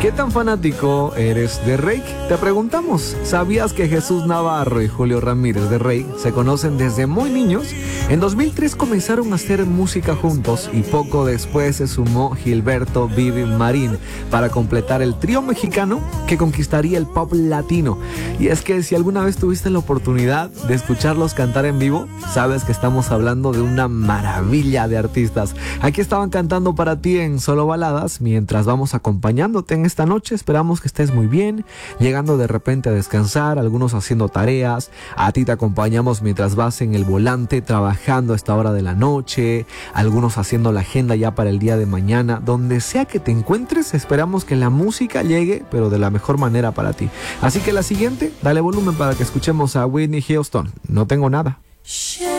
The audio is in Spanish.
¿Qué tan fanático eres de Reik? Te preguntamos, ¿sabías que Jesús Navarro y Julio Ramírez de Reik se conocen desde muy niños? En 2003 comenzaron a hacer música juntos y poco después se sumó Gilberto Vivi Marín para completar el trío mexicano que conquistaría el pop latino. Y es que si alguna vez tuviste la oportunidad de escucharlos cantar en vivo, sabes que estamos hablando de una maravilla de artistas. Aquí estaban cantando para ti en Solo Baladas, mientras vamos acompañándote en esta noche. Esperamos que estés muy bien, llegando de repente a descansar, algunos haciendo tareas. A ti te acompañamos mientras vas en el volante trabajando a esta hora de la noche, algunos haciendo la agenda ya para el día de mañana. Donde sea que te encuentres, esperamos que la música llegue, pero de la mejor manera para ti. Así que la siguiente, dale volumen para que escuchemos a Whitney Houston. No tengo nada.